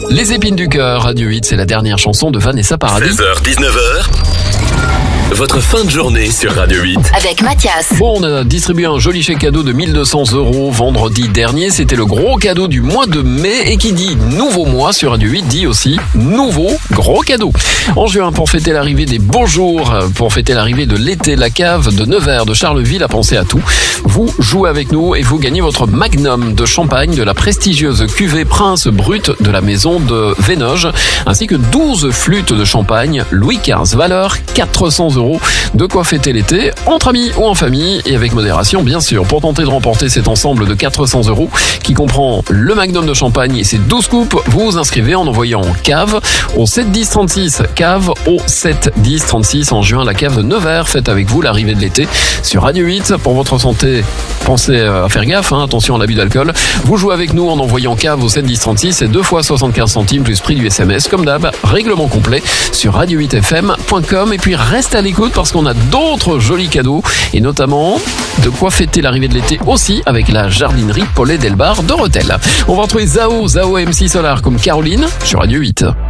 Les épines du cœur, Radio 8, c'est la dernière chanson de Vanessa Paradis. 16h-19h, votre fin de journée sur Radio 8. Avec Mathias. Bon, on a distribué un joli chèque cadeau de 1200 € vendredi dernier. C'était le gros cadeau du mois de mai. Et qui dit nouveau mois sur Radio 8 dit aussi nouveau gros cadeau. En juin, pour fêter l'arrivée des beaux jours, pour fêter l'arrivée de l'été, la cave de Nevers de Charleville a pensé à tout. Vous jouez avec nous et vous gagnez votre magnum de champagne de la prestigieuse cuvée Prince Brut de la maison de Vénoge, ainsi que 12 flûtes de champagne Louis XV, valeur 400 €. De quoi fêter l'été, entre amis ou en famille, et avec modération bien sûr. Pour tenter de remporter cet ensemble de 400 € qui comprend le magnum de champagne et ses 12 coupes, vous vous inscrivez en envoyant cave au 7 10 36, cave au 7 10 36. En juin, la cave de Nevers fête avec vous l'arrivée de l'été sur Radio 8. Pour votre santé, pensez à faire gaffe, attention à l'abus d'alcool. Vous jouez avec nous en envoyant cave au 7 10 36 et 2 fois 75 centimes plus prix du SMS. Comme d'hab, règlement complet sur radio8fm.com. Et puis reste à l'écoute parce qu'on a d'autres jolis cadeaux et notamment de quoi fêter l'arrivée de l'été aussi avec la jardinerie Paulet Delbar de Rethel. On va retrouver Zao MC Solar comme Caroline sur Radio 8.